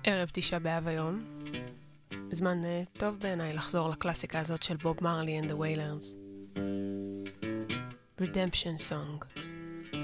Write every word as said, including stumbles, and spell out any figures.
ערב תשעה באב היום. זמן uh, טוב בעיניי לחזור לקלאסיקה הזאת של בוב מרלי and the Wailers. Redemption Song.